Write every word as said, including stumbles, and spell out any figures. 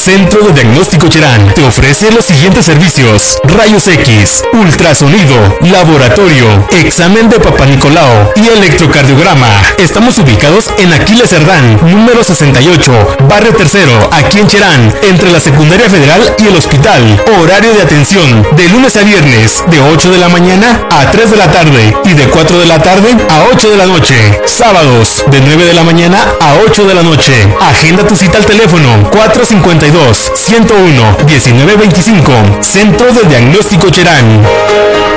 Centro de Diagnóstico Cherán te ofrece los siguientes servicios: rayos X, ultrasonido, laboratorio, examen de Papá Nicolau y electrocardiograma. Estamos ubicados en Aquiles Cerdán, número sesenta y ocho, barrio Tercero, aquí en Cherán, entre la Secundaria Federal y el hospital. Horario de atención de lunes a viernes, de ocho de la mañana a tres de la tarde y de cuatro de la tarde a ocho de la noche. Sábados, de nueve de la mañana a ocho de la noche. Agenda tu cita al teléfono cuatro cincuenta y dos, ciento uno, diecinueve veinticinco. Centro de Diagnóstico Cherán.